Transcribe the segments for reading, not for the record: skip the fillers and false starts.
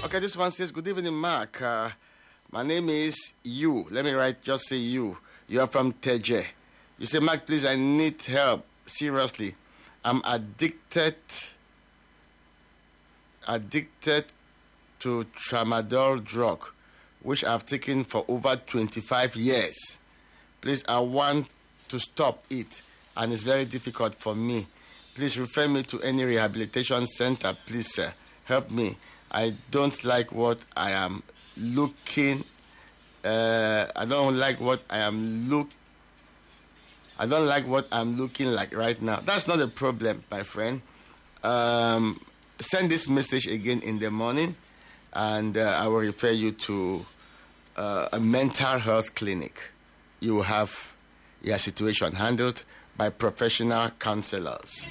Okay, this one says, good evening, Mark. My name is you. Let me write, just say you. You are from Teje. You say, Mark, please, I need help. Seriously. I'm addicted to tramadol drug, which I've taken for over 25 years. Please, I want to stop it, and it's very difficult for me. Please refer me to any rehabilitation center. Please, sir, help me. I don't like what I am looking. I don't like what I'm looking like right now. That's not a problem, my friend. Send this message again in the morning, and I will refer you to a mental health clinic. You will have your situation handled by professional counselors.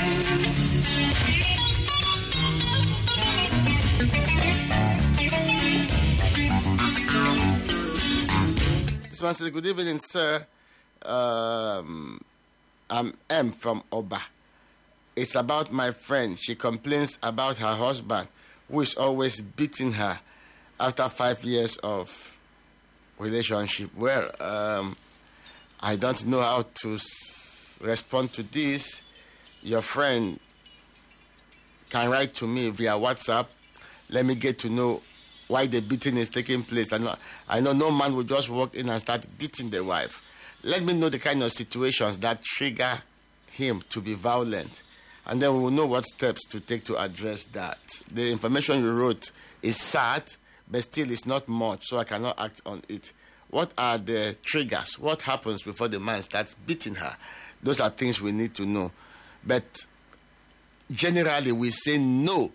This one says, good evening, sir. I'm M from Oba. It's about my friend. She complains about her husband, who is always beating her after 5 years of relationship. Well, I don't know how to respond to this. Your friend can write to me via WhatsApp. Let me get to know why the beating is taking place. I know no man will just walk in and start beating the wife. Let me know the kind of situations that trigger him to be violent, and then we will know what steps to take to address that. The information you wrote is sad, but still it's not much, so I cannot act on it. What are the triggers? What happens before the man starts beating her? Those are things we need to know. But generally, we say no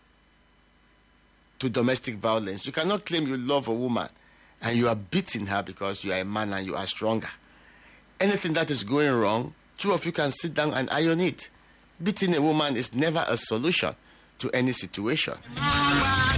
to domestic violence. You cannot claim you love a woman and you are beating her because you are a man and you are stronger. Anything that is going wrong, two of you can sit down and iron it. Beating a woman is never a solution to any situation.